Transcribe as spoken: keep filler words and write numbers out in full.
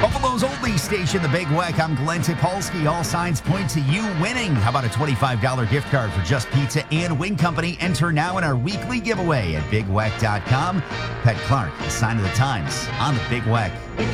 Buffalo's only station, The Big Weck. I'm Glenn Tipolsky. All signs point to you winning. How about a twenty-five dollars gift card for Just Pizza and Wing Company? Enter now in our weekly giveaway at big weck dot com. Pat Clark, the sign of the times on The Big Weck.